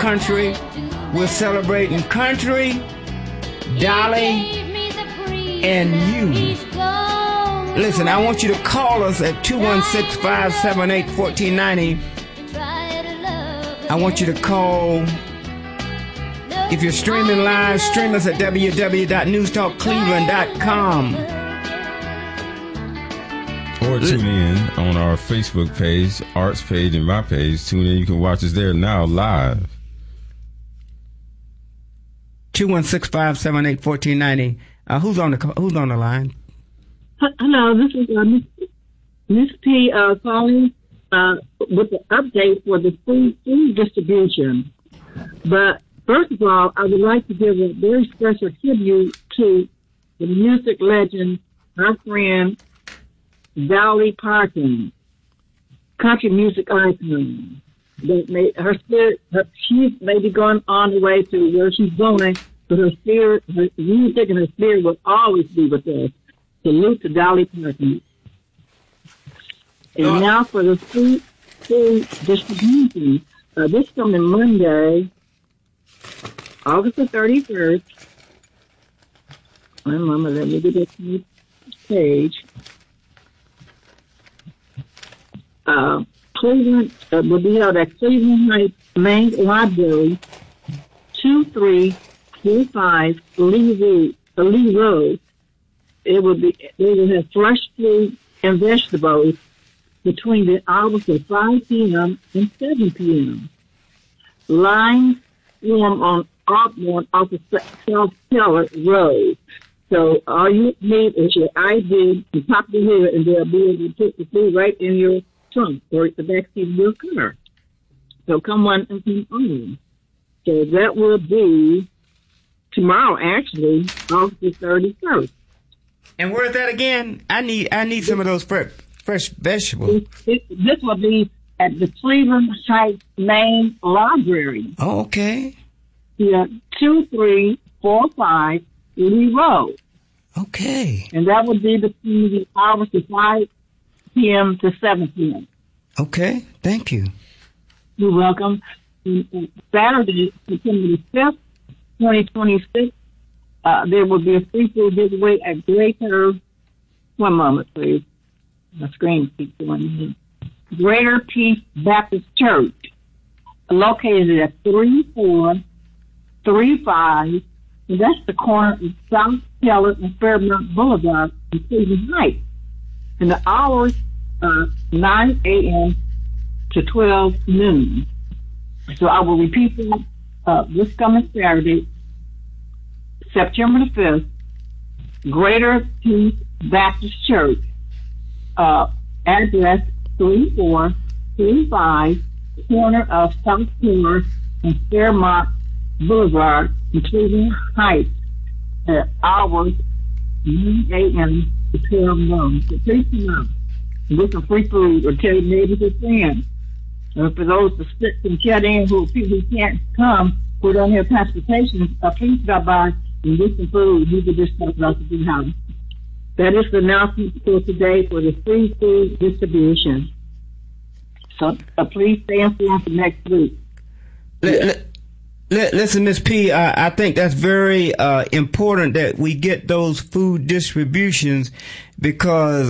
country. We're celebrating country, Dolly, and you. Listen, I want you to call us at 216-578-1490. I want you to call. If you're streaming live, stream us at www.newstalkcleveland.com. Or tune in on our Facebook page, Art's page, and my page. Tune in. You can watch us there now, live. 216-578-1490. Who's on the line? Hello, this is Miss P calling with the update for the food distribution. But first of all, I would like to give a very special tribute to the music legend, our friend, Dolly Parton, country music icon. That made her spirit. She's maybe gone on the way to where she's going, but her spirit, her music, and her spirit will always be with us. Salute to Dolly Parton. And now for the food distribution. This coming Monday, August the 31st. My mama, let me get this page. Cleveland will be held at Cleveland Heights Main Library, 2345 Lee Road. They will have fresh fruit and vegetables between the hours of 5 p.m. and 7 p.m. Lines form on Osborne off of South Keller Road. So all you need is your ID and pop the hood, and they'll be able to put the food right in your trunk or the back seat of your car. So come on and come on. So that will be tomorrow, actually, August the 31st. And where's that again? I need some of those fresh vegetables. This will be at the Cleveland Heights Main Library. Oh, okay. Yeah, 2345 Lee Road. Okay. And that would be between the hours of 5 p.m. to 7 p.m. Okay, thank you. You're welcome. Saturday, September the 5th, 2026, there will be a free food giveaway at Greater. One moment, please. My screen keeps going. Greater Peace Baptist Church, located at 3435. And that's the corner of South Keller and Fairmount Boulevard in Cleveland Heights. And the hours are 9 a.m. to 12 noon. So I will repeat that this coming Saturday, September the 5th, Greater Peace Baptist Church, address 3435, corner of South Keller and Fairmount Boulevard in Cleveland Heights, hours 9 a.m. to 12 noon. So please come out and get some free food or tell your neighbors and friends. And for those that sit and chat in who people who can't come, who don't have transportation, please stop by and get some food. You can just talk about the house. That is the announcement for today for the free food distribution. So please stay informed for next week. Listen, Ms. P, I think that's very important that we get those food distributions because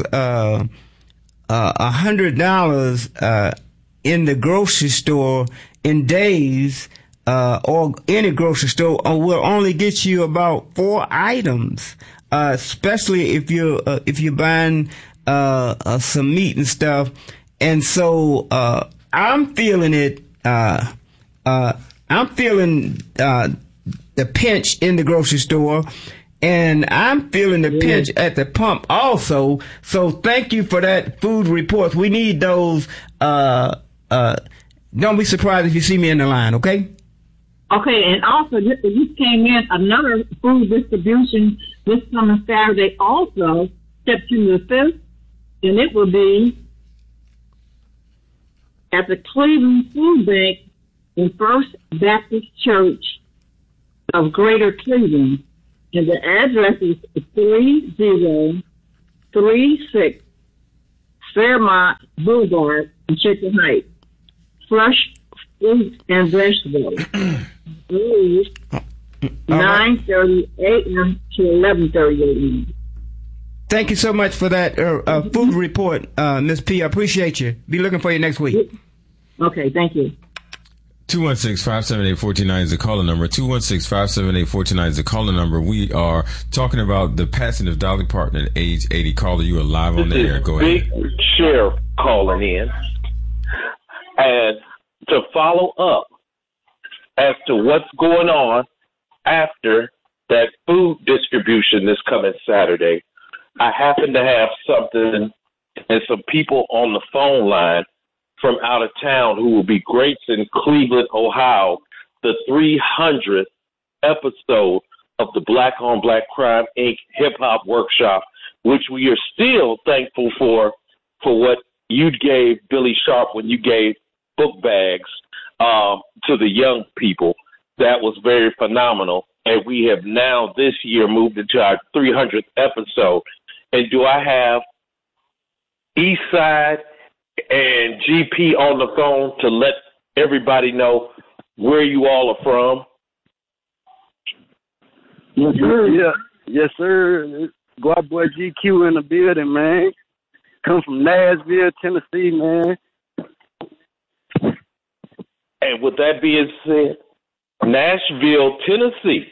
$100 in the grocery store in days or any grocery store will only get you about 4 items, especially if you're buying some meat and stuff. And so I'm feeling it. I'm feeling the pinch in the grocery store, and I'm feeling the pinch at the pump also. So thank you for that food report. We need those. Don't be surprised if you see me in the line, okay? Okay, and also this came in another food distribution this coming Saturday also, September 5th, and it will be at the Cleveland Food Bank in First Baptist Church of Greater Cleveland. And the address is 3036 Fairmount Boulevard in Chicken Heights. Fresh fruit and vegetables. 9:30 a.m. to 11:30 a.m. Thank you so much for that food report, Ms. P. I appreciate you. Be looking for you next week. Okay, thank you. 216-578-1490 is the caller number. 216-578-1490 is the caller number. We are talking about the passing of Dolly Parton at age 80. Caller, you are live on the air. Go ahead. Big Sheriff calling in. And to follow up as to what's going on after that food distribution this coming Saturday, I happen to have something and some people on the phone line from out of town who will be greats in Cleveland, Ohio, the 300th episode of the Black on Black Crime Inc. Hip Hop Workshop, which we are still thankful for what you gave Billy Sharp when you gave book bags to the young people. That was very phenomenal. And we have now this year moved into our 300th episode. And do I have Eastside and GP on the phone to let everybody know where you all are from? Yes, sir. Yeah. Yes, sir. Guap Boy GQ in the building, man. Come from Nashville, Tennessee, man. And with that being said, Nashville, Tennessee.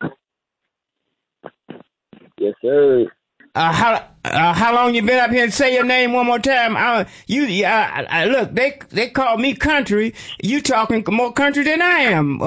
Yes, sir. How long you been up here? Say your name one more time. Look, they call me country. You talking more country than I am.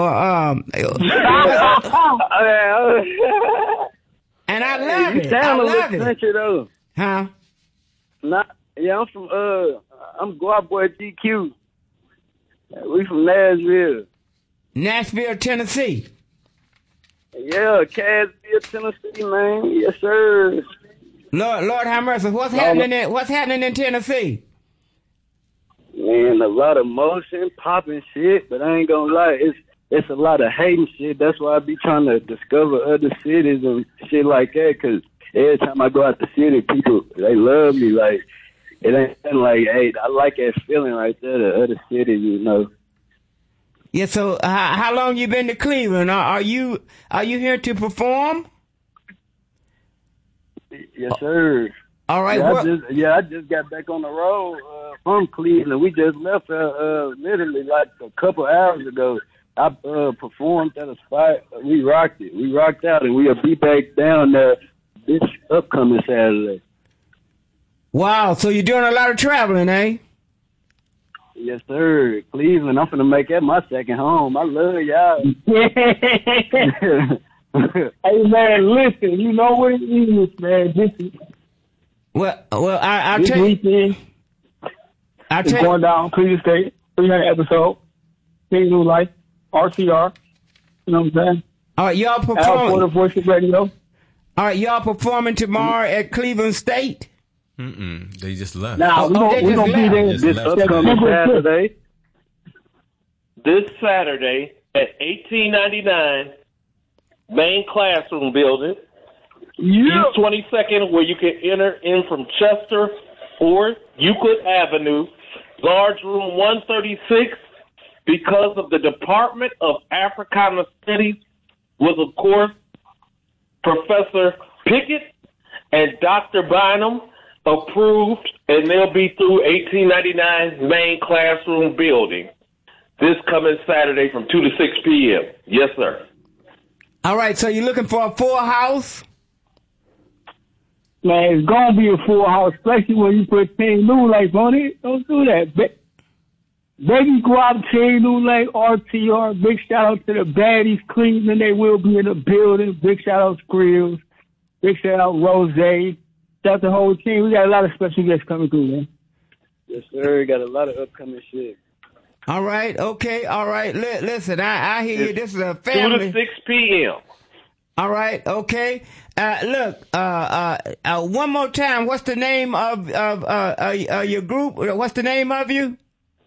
And I love it. I love it. Country though. Huh? I'm from I'm Guap Boy GQ. We from Nashville. Nashville, Tennessee. Yeah, Cassville, Tennessee, man. Yes, sir. Lord have mercy. What's happening in Tennessee? Man, a lot of motion, popping shit, but I ain't gonna lie, it's a lot of hating shit. That's why I be trying to discover other cities and shit like that, because every time I go out the city, people, they love me. Like, it ain't like, hey, I like that feeling right there, the other cities, you know. Yeah, so how long you been to Cleveland? Are you here to perform? Yes, sir. All right. I just got back on the road from Cleveland. We just left literally like a couple hours ago. I performed at a spot. We rocked it. We rocked out, and we'll be back down there this upcoming Saturday. Wow. So you're doing a lot of traveling, eh? Yes, sir. Cleveland, I'm finna make that my second home. I love y'all. Hey, man, listen, you know what it is, man. I'll tell you. It's going down Cleveland State, 300 episode, King New Life, RCR. You know what I'm saying? All right, y'all performing. Al Voice of Radio. All right, y'all performing tomorrow at Cleveland State? They just left. Now, we're going to be there this upcoming Saturday. This Saturday at 1899 Main Classroom Building, East 22nd, where you can enter in from Chester or Euclid Avenue, large room 136, because of the Department of Africana Studies was, of course, Professor Pickett and Dr. Bynum approved, and they'll be through 1899 Main Classroom Building this coming Saturday from 2 to 6 p.m. Yes, sir. All right, so you're looking for a full house? Man, it's going to be a full house, especially when you put King New Life on it. Don't do that. Baby Guap, King New Life, RTR. Big shout out to the baddies, Cleveland. They will be in the building. Big shout out to Grills. Big shout out Rose. Shout out the whole team. We got a lot of special guests coming through, man. Yes, sir. We got a lot of upcoming shit. All right. Okay. All right. Listen, I hear you. This is a family. 2 to 6 p.m. All right. Okay. Look, one more time. What's the name of your group? What's the name of you?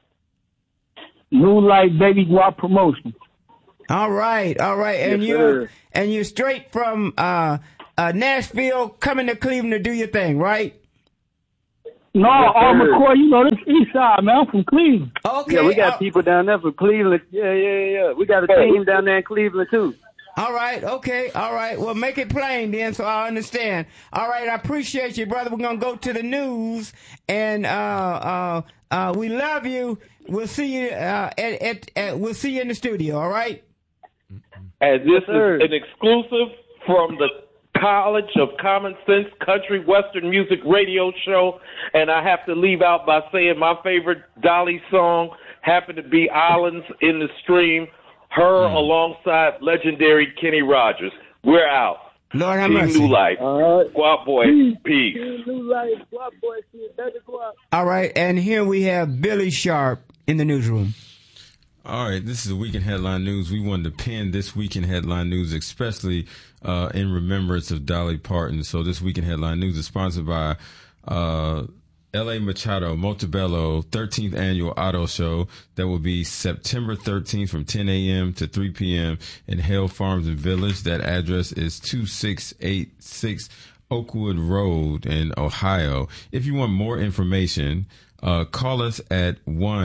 New Life Baby Guap Promotion. All right. All right. And you're straight from Nashville, coming to Cleveland to do your thing, right? No, Yes, sir. McCoy, you know, this East Side, man. I'm from Cleveland. Okay. Yeah, we got people down there from Cleveland. Yeah. We got a team down there in Cleveland, too. All right, okay, all right. Well, make it plain then so I understand. All right, I appreciate you, brother. We're going to go to the news, and we love you. We'll see you we'll see you in the studio, all right? And this sir. is an exclusive from the College of Common Sense Country Western Music Radio Show, and I have to leave out by saying my favorite Dolly song happened to be Islands in the Stream, her alongside legendary Kenny Rogers. We're out. Lord have Team mercy. New Life. All right. Guap Boy. Peace. New life. Guap boy. See, better go out. All right, and here we have Billy Sharp in the newsroom. All right, this is the Weekend Headline News. We wanted to pin this Weekend Headline News, especially in remembrance of Dolly Parton. So this Weekend Headline News is sponsored by L.A. Machado Montebello 13th Annual Auto Show. That will be September 13th from 10 a.m. to 3 p.m. in Hale Farms and Village. That address is 2686 Oakwood Road in Ohio. If you want more information, call us at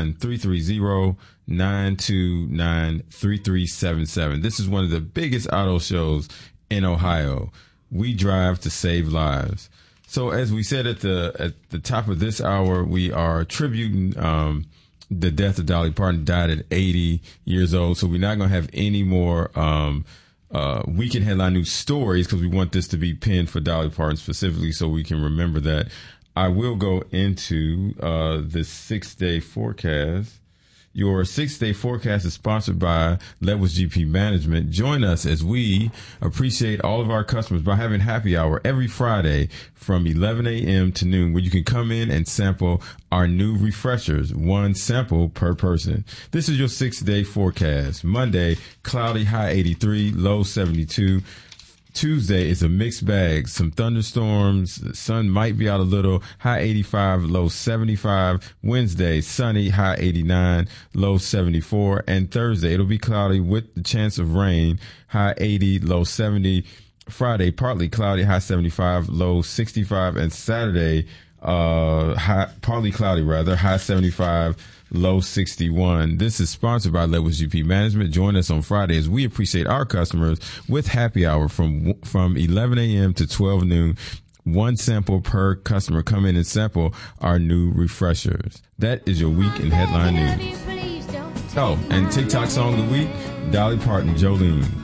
1-330-929-3377. This is one of the biggest auto shows in Ohio. We drive to save lives. So as we said at the top of this hour, we are tributing the death of Dolly Parton. Died at 80 years old. So we're not going to have any more Weekend Headline News stories because we want this to be pinned for Dolly Parton specifically so we can remember that. I will go into the 6-day forecast. Your 6-day forecast is sponsored by Levels GP Management. Join us as we appreciate all of our customers by having happy hour every Friday from 11 a.m. to noon, where you can come in and sample our new refreshers, one sample per person. This is your 6-day forecast. Monday, cloudy, high 83, low 72. Tuesday is a mixed bag. Some thunderstorms. The sun might be out a little. High 85, low 75. Wednesday, sunny, high 89, low 74. And Thursday, it'll be cloudy with the chance of rain. High 80, low 70. Friday, partly cloudy, high 75, low 65. And Saturday, partly cloudy rather, high 75. Low 61. This is sponsored by Levels GP Management. Join us on Friday as we appreciate our customers with happy hour from 11 a.m. to 12 noon. One sample per customer. Come in and sample our new refreshers. That is your week in headline news. Oh, and TikTok song of the week, Dolly Parton, Jolene.